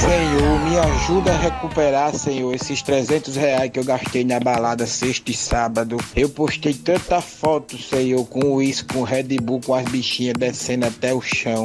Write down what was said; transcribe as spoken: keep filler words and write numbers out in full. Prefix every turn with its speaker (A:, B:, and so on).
A: Senhor, me ajuda a recuperar, Senhor, esses trezentos reais que eu gastei na balada sexta e sábado. Eu postei tanta foto, Senhor, com isso, com Red Bull, com as bichinhas descendo até o chão.